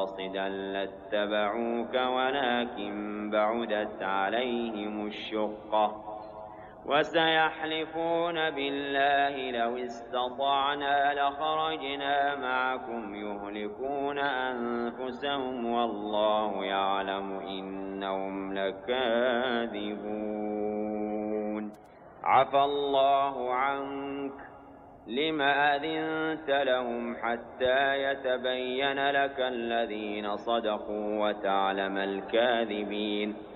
قاصدا لاتبعوك ولكن بعدت عليهم الشقة وسيحلفون بالله لو استطعنا لخرجنا معكم يهلكون أنفسهم والله يعلم إنهم لكاذبون. عفى الله عنك لم أذنت لهم حتى يتبين لك الذين صدقوا وتعلم الكاذبين.